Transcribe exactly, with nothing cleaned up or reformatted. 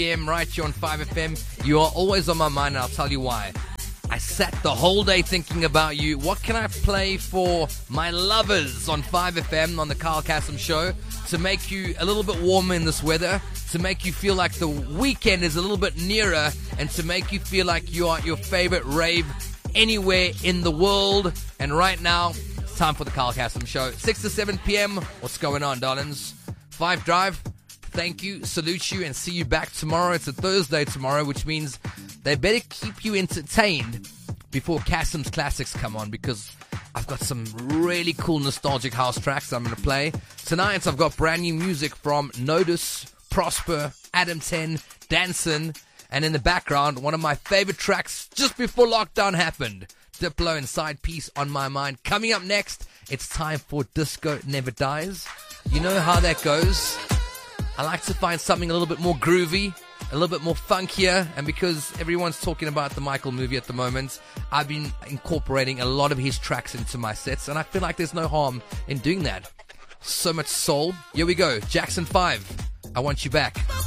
p m right here on five F M. You are always on my mind, and I'll tell you why. I sat the whole day thinking about you. What can I play for my lovers on five F M on the Carl Cassim Show to make you a little bit warmer in this weather, to make you feel like the weekend is a little bit nearer, and to make you feel like you are at your favorite rave anywhere in the world. And right now, it's time for the Carl Cassim Show. six to seven p.m. What's going on, darlings? Five Drive, thank you, salute you, and see you back tomorrow. It's a Thursday tomorrow, which means they better keep you entertained before Cassim's Classics come on, because I've got some really cool nostalgic house tracks that I'm going to play. Tonight, I've got brand new music from Notice, Prosper, Adam ten, Danson, and in the background, one of my favorite tracks just before lockdown happened, Diplo and Side Piece on My Mind. Coming up next, it's time for Disco Never Dies. You know how that goes. I like to find something a little bit more groovy, a little bit more funkier, and because everyone's talking about the Michael movie at the moment, I've been incorporating a lot of his tracks into my sets, and I feel like there's no harm in doing that. So much soul. Here we go. Jackson five, I Want You Back.